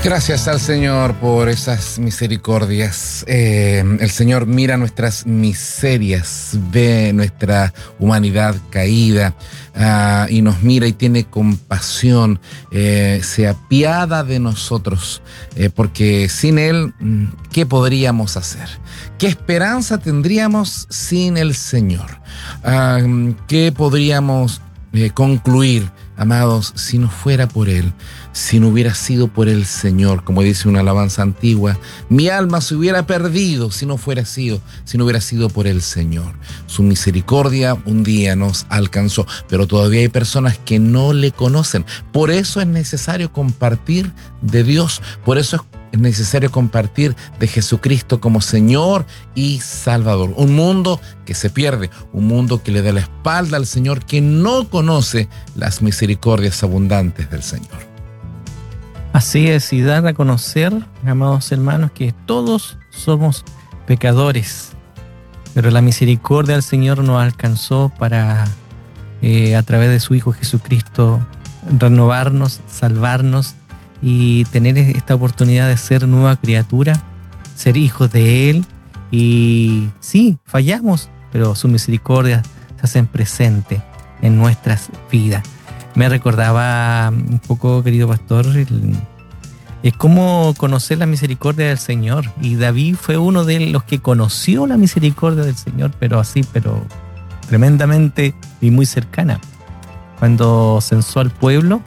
Gracias al Señor por esas misericordias. El Señor mira nuestras miserias, ve nuestra humanidad caída y nos mira y tiene compasión, se apiada de nosotros, porque sin Él, ¿qué podríamos hacer? ¿Qué esperanza tendríamos sin el Señor? ¿Qué podríamos concluir, amados, si no fuera por Él? Si no hubiera sido por el Señor, como dice una alabanza antigua, mi alma se hubiera perdido si no hubiera sido por el Señor. Su misericordia un día nos alcanzó, pero todavía hay personas que no le conocen. Por eso es necesario compartir de Dios, por eso es necesario compartir de Jesucristo como Señor y Salvador. Un mundo que se pierde, un mundo que le da la espalda al Señor, que no conoce las misericordias abundantes del Señor. Así es, y dar a conocer, amados hermanos, que todos somos pecadores, pero la misericordia del Señor nos alcanzó para, a través de su Hijo Jesucristo, renovarnos, salvarnos y tener esta oportunidad de ser nueva criatura, ser hijos de Él. Y sí, fallamos, pero su misericordia se hace presente en nuestras vidas. Me recordaba un poco, querido pastor, es como conocer la misericordia del Señor. Y David fue uno de los que conoció la misericordia del Señor, pero tremendamente y muy cercana. Cuando censó al pueblo,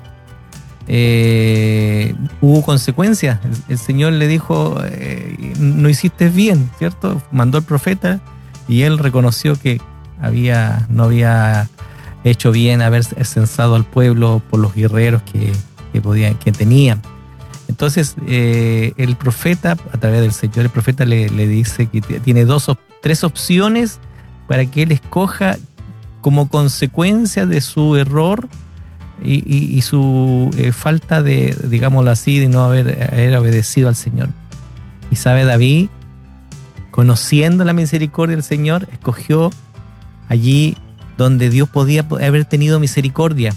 hubo consecuencias. El Señor le dijo, no hiciste bien, ¿cierto? Mandó al profeta y él reconoció que no había hecho bien haber censado al pueblo por los guerreros que tenían. Entonces el profeta, a través del Señor, el profeta le dice que tiene tres opciones para que él escoja como consecuencia de su error y su falta de, digámoslo así, de no haber obedecido al Señor. Y sabe, David, conociendo la misericordia del Señor, escogió allí donde Dios podía haber tenido misericordia.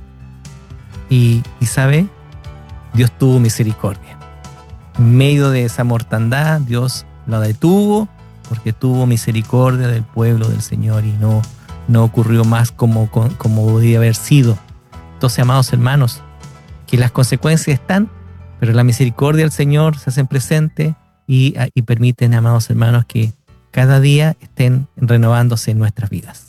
Y sabe, Dios tuvo misericordia. En medio de esa mortandad, Dios la detuvo porque tuvo misericordia del pueblo del Señor y no ocurrió más como podía haber sido. Entonces, amados hermanos, que las consecuencias están, pero la misericordia del Señor se hace presente y permiten, amados hermanos, que cada día estén renovándose en nuestras vidas.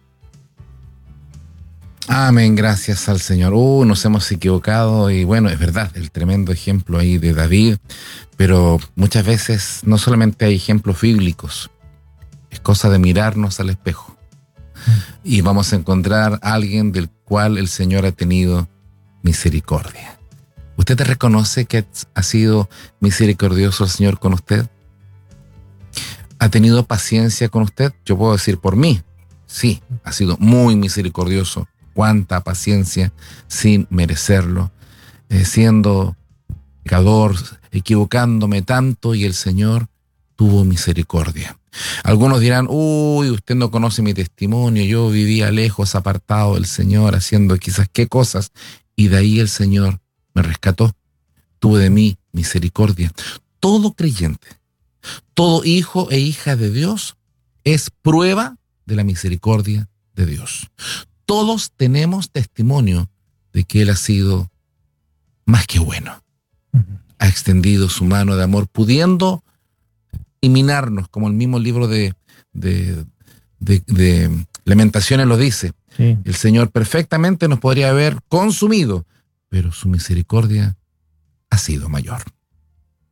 Amén, gracias al Señor. Nos hemos equivocado y bueno, es verdad, el tremendo ejemplo ahí de David, pero muchas veces no solamente hay ejemplos bíblicos, es cosa de mirarnos al espejo y vamos a encontrar a alguien del cual el Señor ha tenido misericordia. ¿Usted te reconoce que ha sido misericordioso el Señor con usted? ¿Ha tenido paciencia con usted? Yo puedo decir por mí, sí, ha sido muy misericordioso. Cuánta paciencia sin merecerlo, siendo pecador, equivocándome tanto, y el Señor tuvo misericordia. Algunos dirán, usted no conoce mi testimonio, yo vivía lejos, apartado del Señor, haciendo quizás qué cosas, y de ahí el Señor me rescató, tuvo de mí misericordia. Todo creyente, todo hijo e hija de Dios es prueba de la misericordia de Dios. Todos tenemos testimonio de que Él ha sido más que bueno. Ha extendido su mano de amor, pudiendo eliminarnos, como el mismo libro de Lamentaciones lo dice. Sí. El Señor perfectamente nos podría haber consumido, pero su misericordia ha sido mayor.